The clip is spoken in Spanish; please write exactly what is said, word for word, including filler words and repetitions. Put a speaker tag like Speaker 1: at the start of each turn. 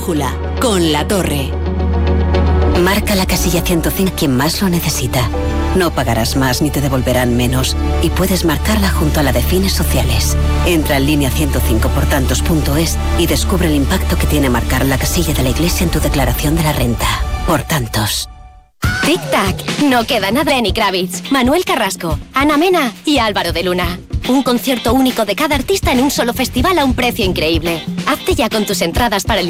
Speaker 1: Brújula, con La Torre.
Speaker 2: Marca la casilla ciento cinco quien más lo necesita. No pagarás más ni te devolverán menos. Y puedes marcarla junto a la de fines sociales. Entra en línea ciento cinco por tantos punto es y descubre el impacto que tiene marcar la casilla de la Iglesia en tu declaración de la renta. Por tantos.
Speaker 3: Tic-tac, no queda nada. Lenny Kravitz, Manuel Carrasco, Ana Mena y Álvaro de Luna. Un concierto único de cada artista en un solo festival a un precio increíble. Hazte ya con tus entradas para el